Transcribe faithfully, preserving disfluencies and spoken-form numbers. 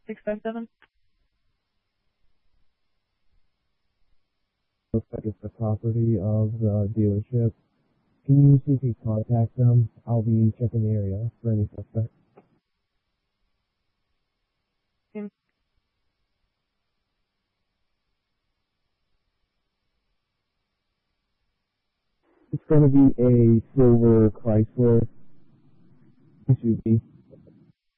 six five seven. Looks like it's the property of the dealership. Can you see if you contact them? I'll be checking the area for any suspects. Yeah. It's going to be a silver Chrysler S U V.